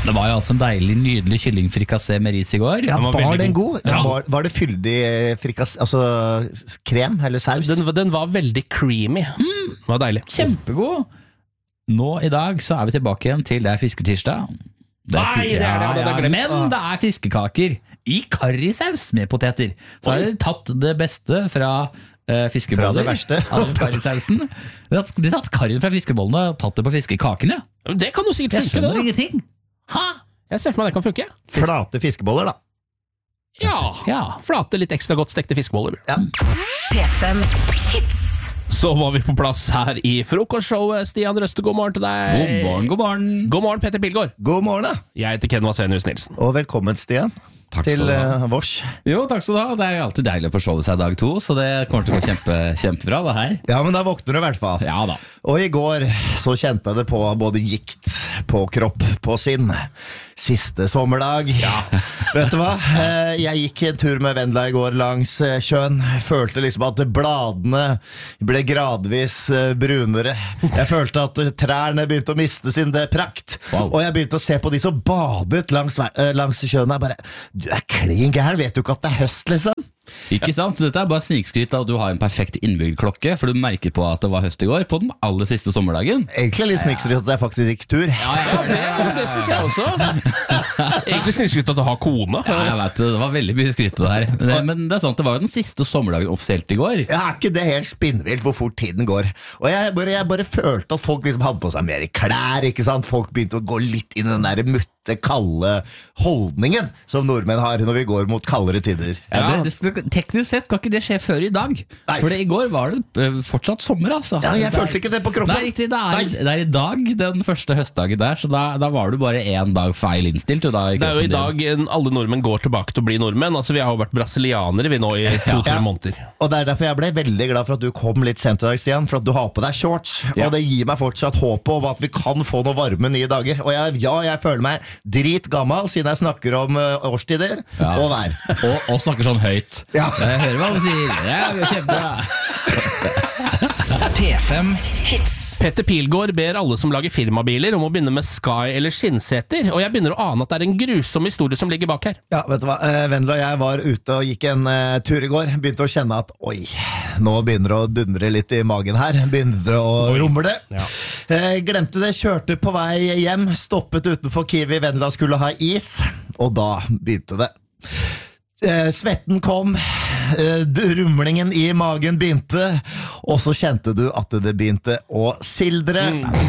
Det var jo altså en deilig, nydelig kyllingfrikassé med ris I går. Ja, var den god? Ja. Var det fyldig frikassé, altså krem eller saus? Den var veldig creamy. Det var deilig. Kjempegod. Nå I dag så vi tilbake igjen til det fisketirsdag. Nei, det hadde jeg glemt. Men det fiskekaker I karrisaus med poteter. Så har de tatt det beste fra fiskeboller. Fra det verste. Altså karrisausen. De har tatt karri fra fiskebollene og tatt det på fiskekakene. Det kan jo sikkert Jeg funke, skjønner det. ingenting. Jeg ser for meg det kan funke. Flate fiskeboller da. Ja. Flate, litt ekstra godt stekte fiskeboller. Ja. P5 Hits. Så var vi på plass her I frokostshowet. Stian Røste, god morgen til deg. God morgen, god morgen. God morgen, Petter Pilgaard. God morgen da. Jeg heter Ken Vasenius Nilsen. Og velkommen Stian Takk til skal du ha. vårs. Jo, takk skal du ha. Det jo alltid deilig å forsove seg dag 2, så det kommer til å gå kjempebra det her. Ja, men da våkner du I hvert fall. Ja da. Og I går så kjente jeg det på både gikt, på kropp, på sinn. Siste sommerdag. Vet du hva? Jeg gikk en tur med Vendela I går langs sjøen. Følte liksom at bladene ble gradvis brunere. Jeg følte at trærne begynte å miste sin prakt. Wow. Og jeg begynte å se på de som badet langs sjøen. Jeg bare, du klin gæren, vet du ikke at det høst liksom? Ikke sant? Så dette bare snikskryt av at du har en perfekt innbygd klokke, for du merker på at det var høst I går, på den aller siste sommerdagen. Egentlig litt snikskryt at jeg faktisk gikk tur. Det synes jeg også. Egentlig snikskutt at du har kone. Ja, jeg vet det var veldig mye skryt det der. Men det sant, det var jo den siste sommerdagen offisielt I går. Ja, ikke det helt spinnvilt hvor fort tiden går. Og jeg bare følte at folk liksom hadde på seg mer klær, ikke sant? Folk begynte å gå litt inn I den der kalde holdningen som nordmenn har når vi går mot kaldere tider. Ja, teknisk sett kan ikke det skje før I dag. Nei. For I går var det fortsatt sommer, altså. Ja, jeg følte ikke det på kroppen. Nei, riktig, det I dag, den første høstdagen der, så da var du bare en dag feil innstilt. Da, Det jo I dag alle nordmenn går tilbake til å bli nordmenn. Altså, vi har jo vært brasilianere vi nå I 2-3 måneder. Og det derfor jeg ble veldig glad for at du kom litt sent I dag, Stian, for at du har på deg shorts. Ja. Og det gir meg fortsatt håp om at vi kan få noe varme nye dager. Og jeg føler meg dritgammal siden jeg snakker om årstider og vær. Og snakker sånn høyt. Ja. Jeg hører hva du sier. Ja, kjempebra. P5 Hits. Petter Pilgaard ber alle som lager firmabiler om å begynne med Sky eller skinnseter, og jeg begynner å ane at det en grusom historie som ligger bak her. Ja, vet du hva, Vendela og jeg var ute og gikk en tur I går. Begynte å kjenne at oi, nå begynner det å dundre litt I magen her. Begynner det å rumle. Glemte det, kjørte på vei hjem, stoppet utenfor Kiwi. Vendela skulle ha is, og da begynte det. Svetten kom, rumlingen I magen begynte, og så kjente du at det begynte å sildre.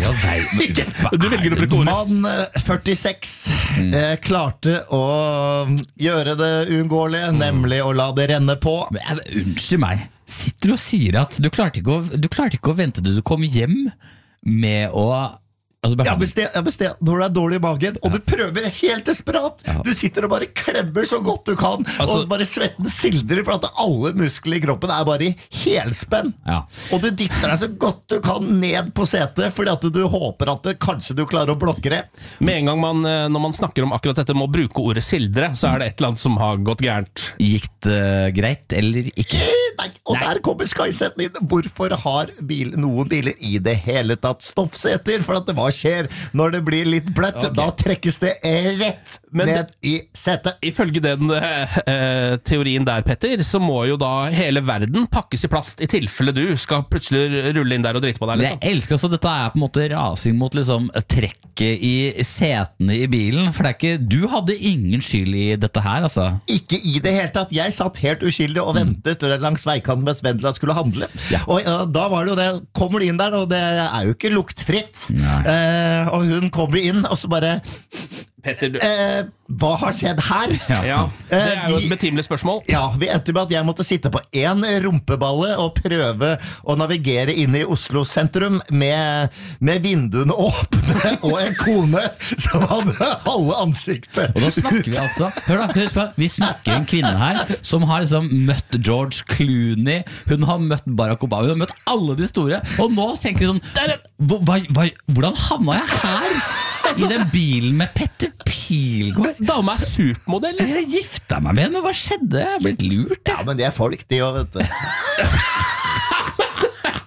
Du velger å bruke ordet. Mann 46 klarte å gjøre det uunngåelige, nemlig å la det renne på. Men, unnskyld meg, sitter du og sier at du klarte ikke å vente til du kom hjem med å... Ja, bestem, når du dårlig I magen og du prøver helt desperat. Du sitter og bare klemmer så godt du kan, og så bare svetten sildrer for at alle muskler I kroppen bare I helspenn. Og du dytter deg så godt du kan ned på setet, fordi at du håper at kanskje du klarer å blokke det. Med en gang når man snakker om akkurat dette med å bruke ordet sildre, så det et eller annet som har gått gærent. Gikk det greit, eller ikke? Nei, og der kommer Sky-setten inn. Hvorfor har noen biler I det hele tatt stoffseter? For at hva skjer når det blir litt bløtt? Da trekkes det rett ned I setet. Ifølge den teorien der, Petter, så må jo da hele verden pakkes I plast I tilfelle du skal plutselig rulle inn der og drite på deg, liksom. Jeg elsker også at dette på en måte rasing mot liksom trekket I setene I bilen, for det ikke, du hadde ingen skyld I dette her, altså. Ikke I det hele tatt. Jeg satt helt uskyldig og ventet langs veikanten mens Vendela skulle handle. Og da var det jo det, kommer du inn der, og det jo ikke luktfritt. Og hun kommer inn, og så bare... Petter, hva har skjedd her? Det jo et betimelig spørsmål. Ja, vi endte med at jeg måtte sitte på en rumpeballe og prøve å navigere inn I Oslo sentrum med vinduene åpne og en kone som hadde halve ansiktet. Og da snakker vi altså, hør på, vi snakker en kvinne her som har liksom møtt George Clooney, hun har møtt Barack Obama, hun har møtt alle de store, og nå tenker vi sånn, hvordan havna jeg her? I den bilen med Petter Pilgaard. Dama supermodell, liksom. Jeg gifta meg med henne, hva skjedde? Jeg ble blitt lurt. Ja, men det folk, de også, vet du.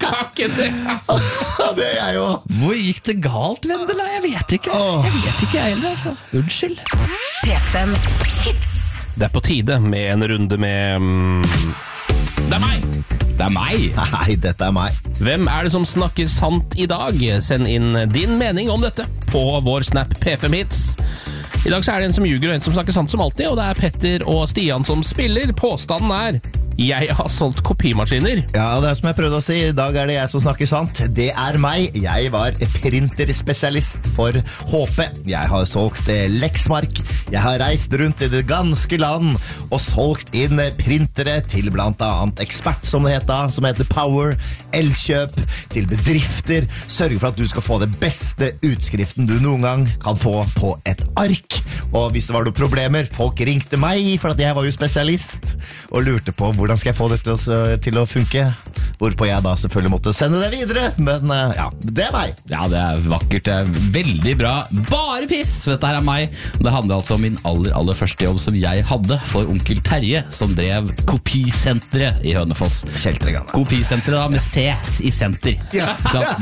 Det er jo Hvor gikk det galt, Vendela? Jeg vet ikke. Jeg heller, altså. Unnskyld. P5 Hits. Det er på tide med en runde med Det er meg! Det er meg. Nei, dette er meg. Hvem er det som snakker sant i dag? Send inn din mening om dette på vår Snap P5 Hits. I dag så er det en som ljuger og en som snakker sant som alltid, og det er Petter og Stian som spiller. Påstanden er: jeg har solgt kopimaskiner. Ja, det er som jeg prøvde å si. I dag er det jeg som snakker sant. Det er meg. Jeg var printerspesialist for HP. Jeg har solgt Lexmark. Jeg har reist rundt i det ganske land og solgt inn printere til blant annet Ekspert, som det heter, som heter Power, Elkjøp, til bedrifter. Sørge for at du skal få det beste utskriften du noen gang kan få på et ark. Og hvis det var noen problemer, folk ringte meg, for at jeg var jo spesialist, og lurte på hvordan skal jeg få dette til å funke. Hvorpå jeg da selvfølgelig måtte sende det videre. Men ja, det er meg. Ja, det er vakkert. Det er veldig bra. Bare piss! Dette her er meg. Det handler altså om min aller første jobb som jeg hadde for onkel Terje, som drev kopisenteret i Hønefoss. Kjeltregane. Kopisenteret da, med C's i senter. Ja.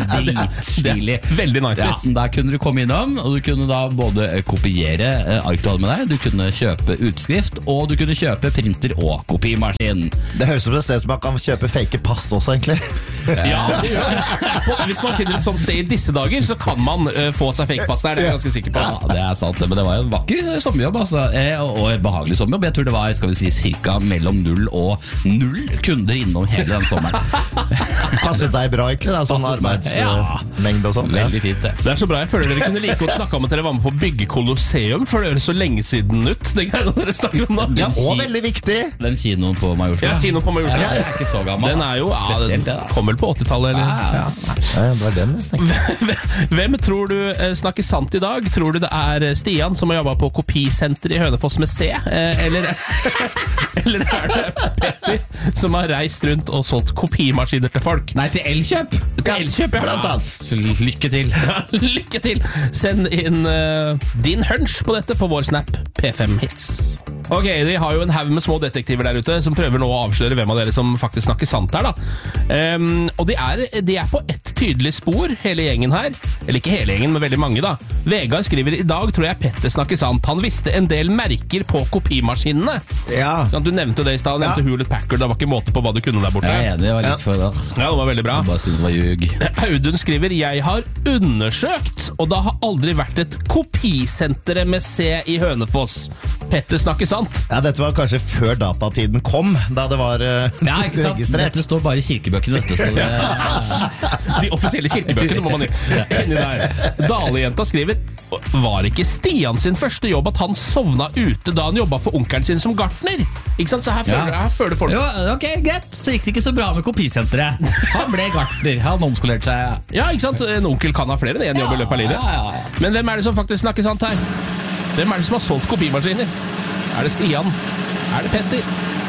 Dritstilig. Veldig nice. Ja, der kunne du komme innom, og du kunne da både kopiere ark du hadde med deg, du kunne kjøpe utskrift, og du kunne kjøpe printer og kopimaskin. Det høres ut som et sted som man kan kjøpe fake pass også, egentlig. Ja, det gjør det. Hvis man finner et sånt sted i disse dager, så kan man få seg fakepass der, det er jeg ganske sikker på. Ja, det er sant, men det var jo en vakker sommerjobb, altså, og en behagelig sommerjobb. Jeg tror det var, skal vi si, cirka mellom 0 og 0 kunder innom hele den sommeren. Passet deg bra, egentlig, da, sånn arbeidsmengde og sånt. Veldig fint det. Det er så bra, jeg føler dere kunne like godt snakke om at dere var med på å bygge Colosseum, for det høres så lenge siden ut, det greiene dere snakker om da. Ja, og veldig viktig. Den kinoen på Majorstua. Ja, kinoen på Majorstua. Ja, jeg er ikke så gammel. Den er jo, Spesielt det da. kom vel på 80-tallet, eller? Ja. Det var den jeg snakket. Hvem tror du snakker sant i dag? Tror du det er Stian som har jobbet på kopisenter i Hønefoss med C? Eller er det Petter som har reist rundt og solgt kopimaskiner til folk? Nei, til Elkjøp. Til Elkjøp, ja. Blant annet. Lykke til. Lykke til! Send inn din hunch på dette på vår Snap P5 Hits. Ok, de har jo en haug med små detektiver der ute som prøver nå å avsløre hvem av dere som faktisk snakker sant her da. Og de er på ett tydelig spor, hele gjengen her. Eller ikke hele gjengen, men veldig mange da. Vegard skriver: i dag tror jeg Petter snakker sant. Han visste en del merker på kopimaskinene. Ja. Sånn, du nevnte det i stedet, nevnte Hewlett Packard. Det var ikke måte på hva du kunne der borte. Jeg er enig, det var litt for da. Ja, det var veldig bra. Jeg bare synes det var ljug. Audun skriver: jeg har undersøkt, og det har aldri vært et kopisenter med C i Hønefoss. Petter snakker sant. Ja, dette var kanskje før datatiden kom, da det var Ja, ikke sant? registrert. Dette står bare i kirkebøkene, vet du, så det... De offisielle kirkebøkene må man inn i der. Dalejenta skriver: var ikke Stian sin første jobb at han sovna ute da han jobbet for onkelen sin som gartner? Ikke sant? Så her føler folk. Jo, ok, greit. Så gikk det ikke så bra med kopisenteret. Han ble gartner, han omskolerte seg. Ja, ikke sant? En onkel kan ha flere enn en jobb i løpet av livet. Ja. Men hvem er det som faktisk snakker sant her? Hvem er det som har solgt kopimaskiner? Er det Stian? Er det Petter?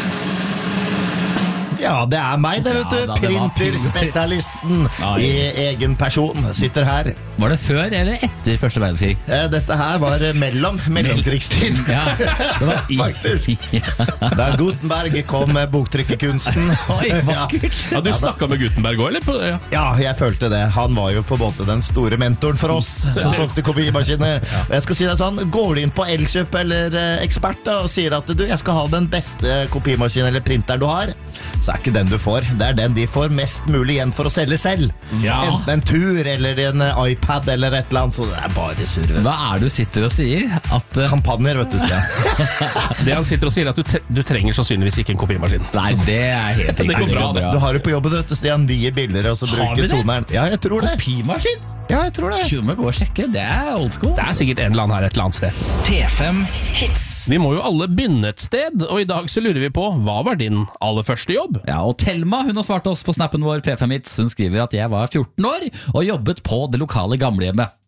Ja, det er meg, det, vet Ja, du. da, det var Printerspesialisten Nei. i egen person. Sitter her. Var det før eller etter første verdenskrig? Dette her var mellomkrigstid. Ja, det var Faktisk. Da Gutenberg kom med boktrykkerkunsten. Oi, vakkert. Ja, du snakket med Gutenberg også, eller? Ja. Ja, jeg følte det. Han var jo på en måte den store mentoren for oss som solgte kopimaskiner. Og jeg skal si deg sånn, går du inn på Elkjøp eller Ekspert da, og sier at du, jeg skal ha den beste kopimaskinen eller printeren du har, så er ikke den du får. Det er den de får mest mulig igjen for å selge selv. Ja. Enten en tur eller en iPad eller et eller annet, så det er bare surve. Hva er det du sitter og sier? At Kampanjer, vet du, Stian. Det han sitter og sier er at du trenger sannsynligvis ikke en kopimaskin. Nei, det er helt Det går bra, Du har jo på jobben, vet du, Stian, 9 bilder, og så Har vi bruker det? toneren. Ja, jeg tror det. Kopimaskin? Ja, jeg tror det. Kunne vi gå og sjekke? Det er old school. Det er sikkert en eller annen her et eller annet sted. P5 Hits. Vi må jo alle begynne et sted, og i dag så lurer vi på, hva var din aller første jobb? Ja, og Thelma hun har svart oss på snappen vår P5 Hits. Hun skriver at jeg var 14 år og jobbet på det lokale gamlehjemmet.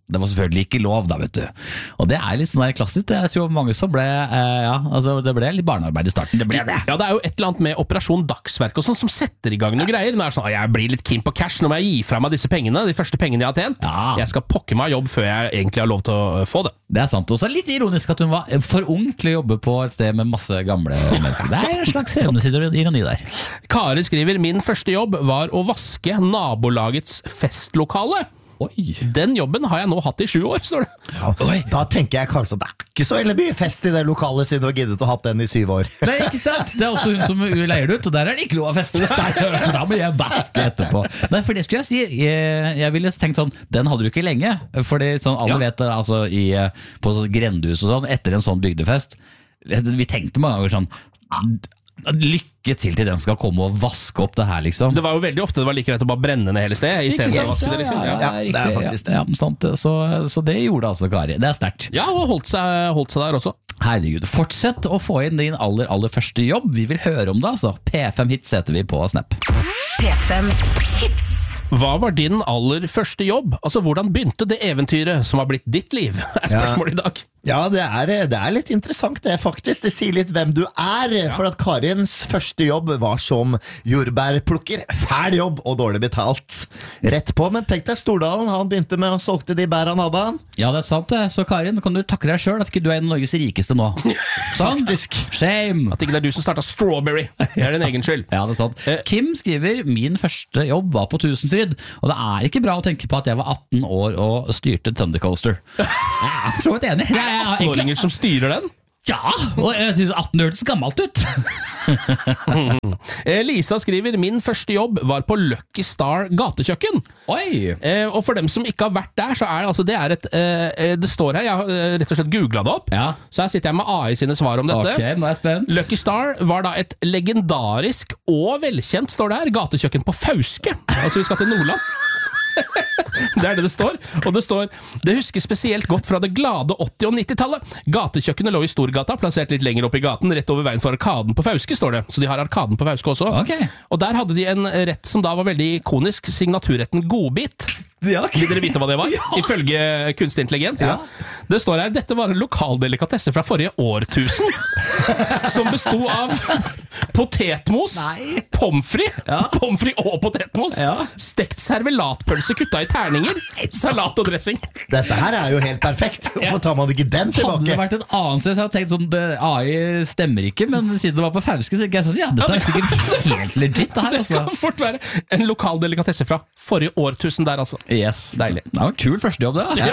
Det var selvfølgelig ikke lov da, vet du. Og det litt sånn der klassisk. Jeg tror mange som ble, det ble litt barnearbeid i starten. Det ble det. Ja, det jo et eller annet med Operasjon Dagsverk og sånn som setter i gang noen greier. Nå det sånn, jeg blir litt keen på cash, nå må jeg gi fra meg disse pengene, de første pengene jeg har tjent. Ja. Jeg skal pokke meg jobb før jeg egentlig har lov til å få det. Det sant. Og så litt ironisk at hun var for ung til å jobbe på et sted med masse gamle mennesker. Det en slags ironi der. Kari skriver, min første jobb var å vaske nabolagets festlokale. Oi. Den jobben har jeg nå hatt i 7 år, står det. Ja, da tenker jeg kanskje at det ikke så veldig mye fest i det lokalet siden du har giddet å ha den i 7 år. Nei, ikke sant? Det også hun som leier det ut, og der det ikke lov å feste. Da må jeg vaske etterpå. Nei, for det skulle jeg si, jeg ville tenkt sånn, den hadde du ikke lenge, fordi sånn, alle vet, altså på sånn grendehus og sånn, etter en sånn bygdefest, vi tenkte mange ganger sånn, lykke til den skal komme og vaske opp det her liksom. Det var jo veldig ofte det var like rett å bare brenne ned hele stedet I stedet for å vaske det liksom. Ja, det faktisk det. Ja, sant. Så det gjorde altså Kari. Det sterkt. Ja, og holdt seg der også. Herregud, fortsett å få inn din aller første jobb. Vi vil høre om det altså. P5 Hits heter vi på Snap. P5 Hits. Hva var din aller første jobb? Altså, hvordan begynte det eventyret som har blitt ditt liv? Spørsmålet I dag. Ja, det litt interessant det faktisk. Det sier litt hvem du for at Karins første jobb var som jordbærplukker. Fæl jobb og dårlig betalt. Rett på, men tenk deg Stordalen, han begynte med å solgte de bær han hadde. Ja, det sant det. Så Karin, kan du takke deg selv at ikke du en av Norges rikeste nå? Sånn? Shame! At ikke det du som startet Strawberry. Det din egen skyld. Ja, det sant. Kim skriver, min første jobb var på Tusenfryd, og det ikke bra å tenke på at jeg var 18 år og styrte Thundercoaster. Jeg for så vidt enig. 18-åringer som styrer den? Ja, og jeg synes 18 hørtes gammelt ut. Lisa skriver, min første jobb var på Lucky Star gatekjøkken. Oi! Og for dem som ikke har vært der, så altså, det står her, jeg har rett og slett googlet det opp, så her sitter jeg med AI sine svar om dette. Ok, nå jeg spent. Lucky Star var da et legendarisk og velkjent, står det her, gatekjøkken på Fauske. Altså vi skal til Nordland. Det det står. Og det står, det husker spesielt godt fra det glade 80- og 90-tallet. Gatekjøkkenet lå I Storgata, plassert litt lenger opp I gaten, rett over veien for Arkaden på Fauske, står det. Så de har Arkaden på Fauske også. Okay. Og der hadde de en rett som da var veldig ikonisk, signaturretten Godbit. Ja, okay. Vil dere vite hva det var? Ifølge kunstig intelligens. Ja. Det står her, dette var en lokal delikatesse fra forrige årtusen, som bestod av potetmos, pommes frites og potetmos, stekt servelatpølse kutta I terninger, salat og dressing. Dette her jo helt perfekt. Hvorfor tar man ikke den tilbake? Hadde det vært et annet sted, så jeg hadde tenkt sånn, AI stemmer ikke, men siden det var på Fauske, så jeg sånn, ja, dette sikkert helt legit det her. Det kan fort være en lokal delikatesse fra forrige årtusen der, altså. Yes, deilig. Det var en kul førstejobb det. Ja,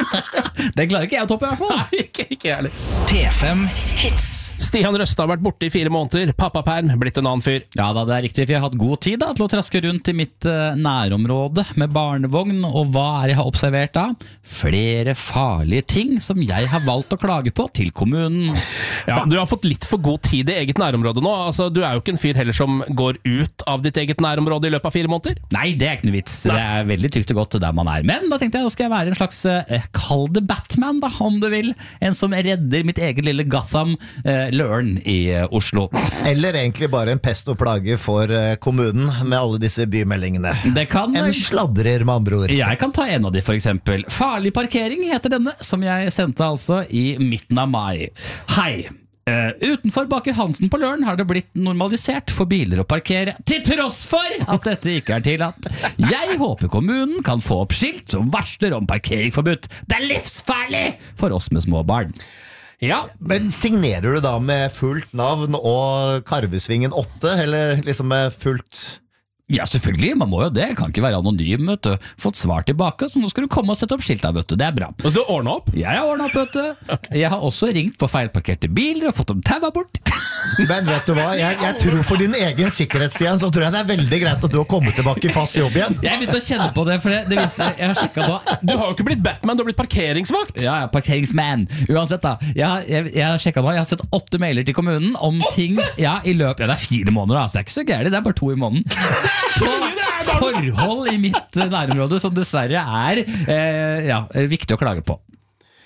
det klarer ikke jeg å toppe I hvert fall. Nei, ikke ærlig. P5 Hits. Stian Røsta har vært borte I 4 måneder. Pappaperm, blitt en annen fyr. Ja da, det riktig, for jeg har hatt god tid til å traske rundt I mitt nærområde med barnevogn, og hva jeg har observert da? Flere farlige ting som jeg har valgt å klage på til kommunen. Ja, du har fått litt for god tid I eget nærområde nå. Altså, du jo ikke en fyr heller som går ut av ditt eget nærområde I løpet av 4 måneder. Nei, det ikke noe vits. Nei. Det veldig trygt og godt der man Men da tenkte jeg, da skal jeg være en slags kall det Batman da, om du vil. En som redder mitt eget lille Gotham Løren I Oslo. Eller egentlig bare en pest og plage for kommunen med alle disse bymeldingene. Det kan, en sladrer med andre ord. Jeg kan ta en av de for eksempel. Farlig parkering heter denne, som jeg sendte altså I midten av mai. Hei! Utenfor Baker Hansen på Løren har det blitt normalisert for biler å parkere, til tross for at dette ikke tillatt. Jeg håper kommunen kan få opp skilt som varsler om parkeringsforbudt. Det livsfarlig for oss med små barn. Ja, men signerer du da med fullt navn og Karvesvingen 8, eller liksom med fullt... Ja, selvfølgelig, man må jo det. Kan ikke være anonym, vet du. Fått svar tilbake, så nå skal du komme og sette opp skilt vet du. Det bra. Og du har ordnet opp? Jeg har ordnet opp, vet du. Okay. Jeg har også ringt for feilparkerte biler og fått dem taua bort. Men vet du hva, jeg tror for din egen sikkerhet, Stian, så tror jeg det veldig greit at du har kommet tilbake I fast jobb igjen. Jeg begynte å kjenne på det, for det viser, jeg har sjekket nå. Du har jo ikke blitt Batman, du har blitt parkeringsvakt. Ja, parkeringsman. Uansett da, jeg har sjekket nå, jeg har sett 8 mailer til kommunen om 8? Ting, ja, I løpet, ja, det 4 måneder da, så det ikke så gærlig, det bare 2 I måneden. Så forhold I mitt nærområde som dessverre viktig å klage på.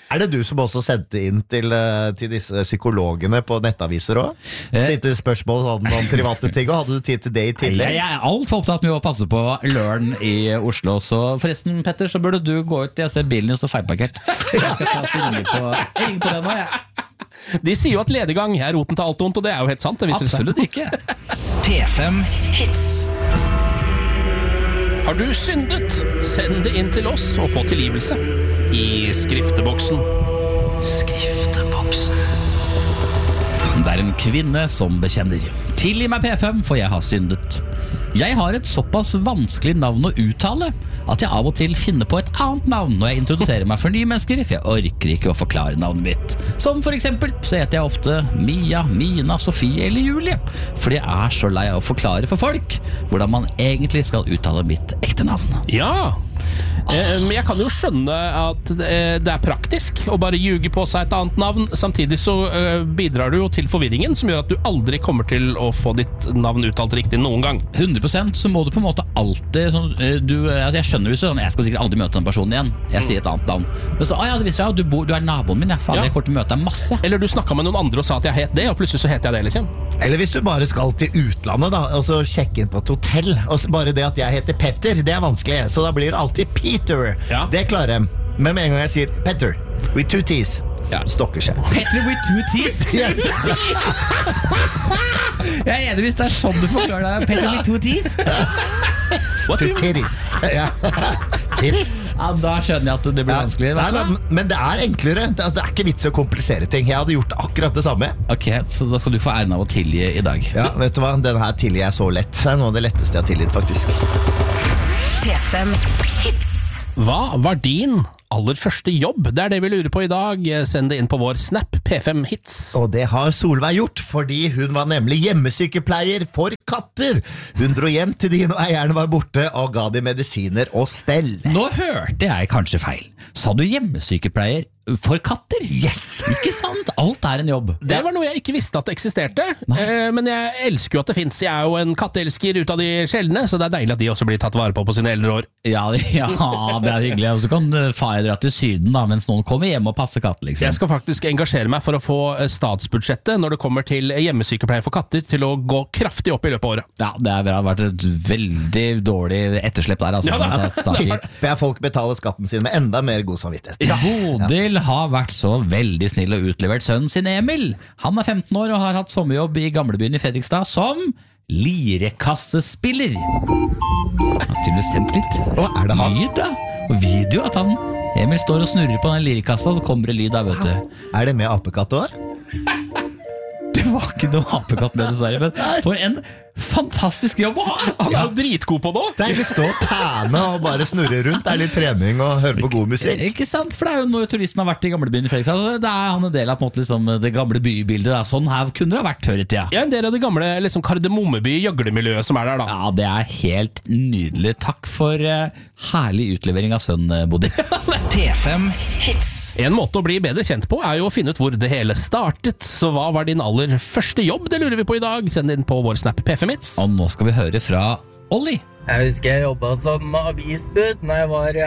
Er det du som også sendte inn til disse psykologene på nettaviser også? Stilte spørsmål sånn om private ting, og hadde du tid til det i tillegg? Jeg er alt for opptatt med å passe på Løren i Oslo. Så forresten, Petter, så burde du gå ut. Jeg ser bilen din så feilparkert. Jeg skal ta ringe på den nå, jeg. De sier jo at ledegang er roten til alt ondt, og det er jo helt sant. Det viser seg. Absolutt ikke. P5 Hits. Har du syndet? Send det inn til oss og få tilgivelse i skrifteboksen. Skrifteboksen. Det er en kvinne som bekjenner. Tilgi meg P5, for jeg har syndet. Jeg har et såpass vanskelig navn å uttale at jeg av og til finner på et annet navn når jeg introduserer meg for nye mennesker, for jeg orker ikke å forklare navnet mitt. Som for eksempel så heter jeg ofte Mia, Mina, Sofie eller Julie, fordi jeg er så lei av å forklare for folk hvordan man egentlig skal uttale mitt ekte navn. Ja, men jeg kan jo skjønne at det er praktisk å bare ljuge på seg et annet navn. Samtidig så bidrar du jo til forvirringen, som gjør at du aldri kommer til å få ditt navn uttalt riktig noen gang. 100% så må du på en måte alltid sånn, jeg skjønner jo sånn, jeg skal sikkert aldri møte den personen igjen. Jeg sier et annet navn. Men så, ja, det viser seg at du er naboen min. Jeg kommer til å møte deg masse. Eller du snakket med noen andre og sa at jeg het det, og plutselig så heter jeg det, liksom. Eller hvis du bare skal til utlandet da, og så sjekke inn på et hotell, og bare det at jeg heter Petter, det er vanskelig, så da blir det alltid Peter. Ja. Det klarer jeg. Men med en gang jeg sier Petter, with 2 T's, stokker seg. Petter with 2 T's? Yes. Jeg er enig hvis det er sånn du forklarer deg. Petter with 2 T's? What 2 T's. Ja. Titties. Ja, da skjønner jeg at det blir vanskelig. Men det er enklere. Det er ikke vits å komplisere ting. Jeg hadde gjort akkurat det samme. Ok, så da skal du få æren av å tilgi i dag. Ja, vet du hva? Den her tilgir jeg så lett. Det er noe av det letteste jeg har tilgitt, faktisk. P5 Hits. Hva var din aller første jobb? Det er det vi lurer på i dag. Send det inn på vår Snap P5 Hits. Og det har Solveig gjort, fordi hun var nemlig hjemmesykepleier for katter. Hun dro hjem til de når eierne var borte og ga de medisiner og stell. Nå hørte jeg kanskje feil. Sa du hjemmesykepleier for katter? Yes! Ikke sant? Alt er en jobb. Det var noe jeg ikke visste at det eksisterte, men jeg elsker jo at det finnes. Jeg er jo en katteelsker ut av de sjeldne, så det er deilig at de også blir tatt vare på sine eldre år. Ja, det er hyggelig. Og så kan far dra til Syden da, mens noen kommer hjem og passer katt, liksom. Jeg skal faktisk engasjere meg for å få statsbudsjettet når det kommer til hjemmesykepleier for katter til å gå kraftig opp i løpet av året. Ja, det har vært et veldig dårlig etterslep der, altså. Ja, Tipper jeg folk betaler skatten sin med enda mer god samvittighet. Bodil har vært så veldig snill og utlevert sønnen sin Emil. Han er 15 år og har hatt sommerjobb i gamlebyen i Fredrikstad som lirekassespiller. Til og med sendt litt er det han? lyd da, og video at han Emil står og snurrer på den lirekassa, så kommer det lyd da, vet du. Er det med apekatt også? Det var ikke noe apekatt med, dessverre, men for en fantastisk jobb å ha. Han er jo dritgod på det. Det er ikke stå og tæne og bare snurre rundt. Det er litt trening og høre på god musikk. Ikke sant, for det er jo når turisten har vært i gamlebyen i Fredrikstad, så det er han en del av på en måte, liksom, det gamle bybildet da. Sånn her kunne det ha vært før i tida. Ja, en del av det gamle liksom, Kardemommeby-gjøglemiljøet som er der da. Ja, det er helt nydelig. Takk for herlig utlevering av sønn, Bodil. P5 Hits. En måte å bli bedre kjent på er jo å finne ut hvor det hele startet. Så hva var din aller første jobb? Det lurer vi på i dag. Send inn på vår Snap P5 Hits. Og nå skal vi høre fra Olli. Jeg husker jeg jobbet som avisbud når jeg var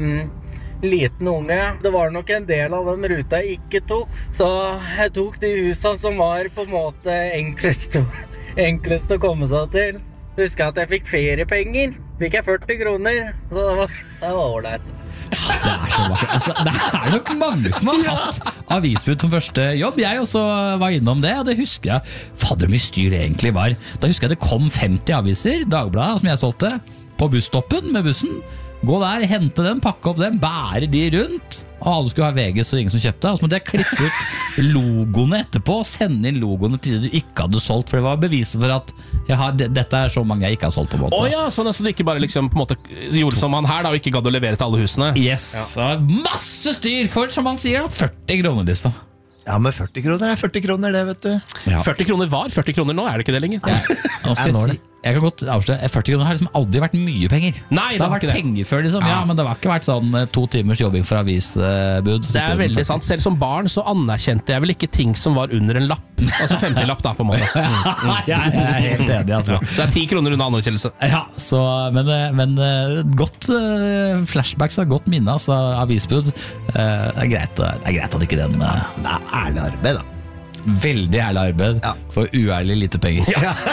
liten unge. Det var nok en del av den ruta jeg ikke tok, så jeg tok de husa som var på en måte enklest å komme seg til. Husker at jeg fikk feriepenger. Fikk jeg 40 kroner, så det var ålreit. Det er så vakkert. Altså, det er nok mange som har hatt avisbud som første jobb. Jeg også var innom det, og det husker jeg. Fader, hvor mye styr det egentlig var. Da husker jeg det kom 50 aviser, Dagbladet, som jeg solgte, på busstoppen med bussen. Gå der, hente den, pakke opp den, bære de rundt. Og alle skulle ha VG, så ingen som kjøpte. Og så måtte jeg klippe ut logoene etterpå, og sende inn logoene til det du ikke hadde solgt, for det var beviset for at dette er så mange jeg ikke har solgt på en måte. Åja, sånn at du ikke bare liksom på en måte gjorde som han her da, og ikke gadd å levere til alle husene. Yes, masse styr for, som han sier da, 40 kroner liksom. Ja, men 40 kroner er 40 kroner det, vet du. Ja. 40 kroner var 40 kroner nå, er det ikke det lenger? Nå skal jeg si, Jeg kan godt avsløre, 40 kroner har liksom aldri vært mye penger. Nei, det har vært penger før, liksom. Ja, men det har ikke vært sånn 2 timers jobbing for avisbud. Det er veldig sant. Selv som barn så anerkjente jeg vel ikke ting som var under en lapp. Altså 50-lapp da, på en måte. Jeg er helt enig, altså. Så det er 10 kroner unna anerkjennelse. Ja, så, men godt flashbacks av godt minne, altså avisbud. Det er greit at ikke den Det er ærlig arbeid, da. veldig ærlig arbeid for uærlig lite penger.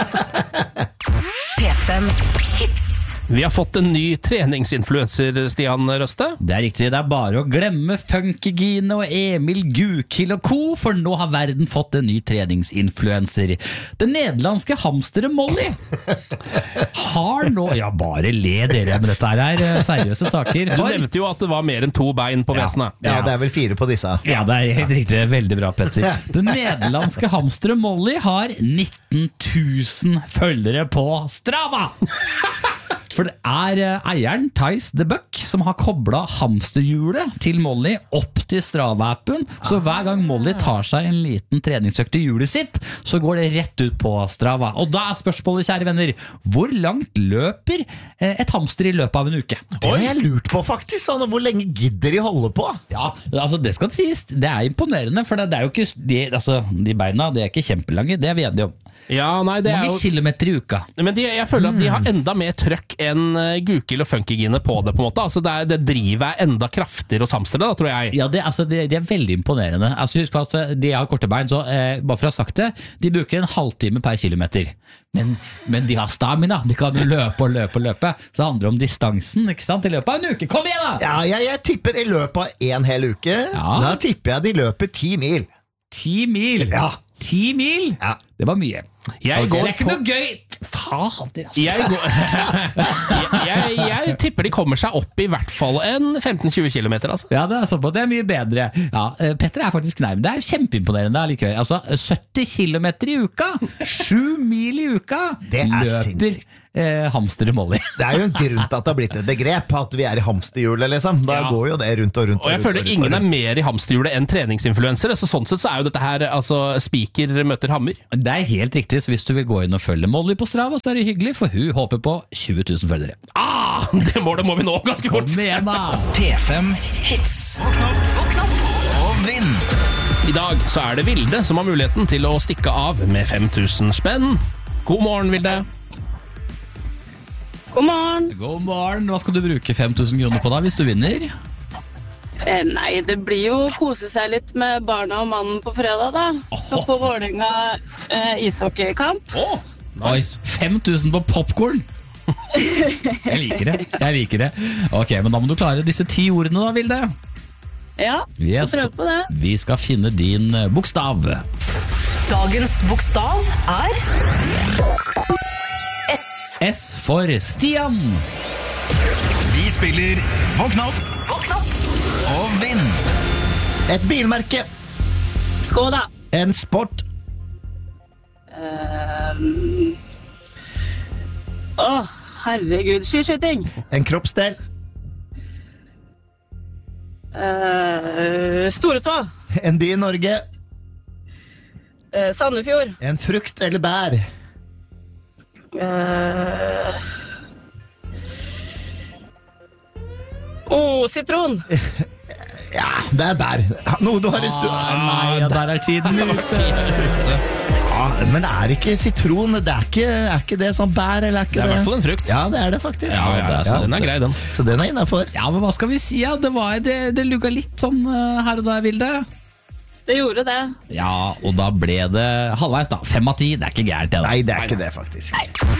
P5 Hits. Vi har fått en ny treningsinfluencer, Stian Røste. Det er riktig, det er bare å glemme Funkygine og Emil Gukild og co, for nå har verden fått en ny treningsinfluencer. Den nederlandske hamsteren Molly har nå, bare le dere, men dette er seriøse saker. Du nevnte jo at det var mer enn 2 bein på vesene. Ja, det er vel 4 på disse. Ja, det er helt riktig, veldig bra, Petter. Den nederlandske hamsteren Molly har 19 000 følgere på Strava. For det er eieren Thijs de Buck som har koblet hamsterhjulet til Molly opp til Strava-appen, så hver gang Molly tar seg en liten treningsøkt i hjulet sitt, så går det rett ut på Strava. Og da er spørsmålet, kjære venner, hvor langt løper et hamster i løpet av en uke? Det har jeg lurt på faktisk, sånn, hvor lenge gidder de holde på? Ja, altså det skal sies, det er imponerende, for det er jo ikke, de beina, det er ikke kjempelange, det er vi enige om. Ja, nei, det er mange jo kilometer i uka. Men jeg føler at de har enda mer trøkk enn Gukild og Funkygine på det, på en måte. Altså det drivet er enda kraftigere hos hamstere, da, tror jeg. Ja, det er veldig imponerende. Altså, husk på at de har korte bein, så bare for å ha sagt det, de bruker en halvtime per kilometer. Men de har stamina, de kan jo løpe og løpe og løpe. Så det handler om distansen, ikke sant, i løpet av en uke. Kom igjen da! Ja, jeg tipper i løpet av en hel uke, da tipper jeg de løper 10 mil. 10 mil? Ja. 10 mil? Ja. Det var mye. Det er ikke noe gøy. Fader, altså. Jeg tipper de kommer seg opp i hvert fall en 15-20 kilometer, altså. Ja, det er mye bedre. Ja, Petter er faktisk nærmere. Det er kjempeimponerende likevel. Altså, 70 kilometer i uka, 7 mil i uka, det er løper sinnssykt. Hamster i Molly. Det er jo en grunn til at det har blitt et begrep, at vi er i hamsterhjulet, liksom. Da går jo det rundt og rundt. Og jeg føler ingen er mer i hamsterhjulet enn treningsinfluensere, så sånn sett så er jo dette her, altså, spiker møter hammer. Det er helt riktig, så hvis du vil gå inn og følge Molly på Strava, så er det hyggelig, for hun håper på 20 000 følgere. Det målet må vi nå ganske fort. P5 Hits. Våkn opp og vinn. I dag så er det Vilde som har muligheten til å stikke av med 5000 spenn. God morgen, Vilde. God morgen. God morgen. Hva skal du bruke 5000 kroner på da, hvis du vinner? Nei, det blir jo å kose seg litt med barna og mannen på fredag da. Skal på Vålerenga ishockeykamp. Nice. 5000 på popcorn. Jeg liker det. Ok, men da må du klare disse 10 ordene da, Vilde. Ja, skal prøve på det. Vi skal finne din bokstav. Dagens bokstav er S. S for Stian. Vi spiller Våkn opp og vinn. Et bilmerke. Skoda. En sport. Herregud, skiskyting. En kroppsdel. Storetå. En by i Norge. Sandefjord. En frukt eller bær. Sitron. Ja, det er bær. Noe du har i Nei, der er tiden ute. Ja, men er ikke sitron, er ikke det sånn bær, eller er ikke det? Det er i hvert fall en frukt. Ja, det er det faktisk. Så den er grei, den. Så den er innenfor. Ja, men hva skal vi si? Ja? Det lugga litt sånn her og der, Vilde. Det gjorde det. Ja, og da ble det halvveis da. 5 av 10, det er ikke gærent det da. Nei, det er ikke det faktisk.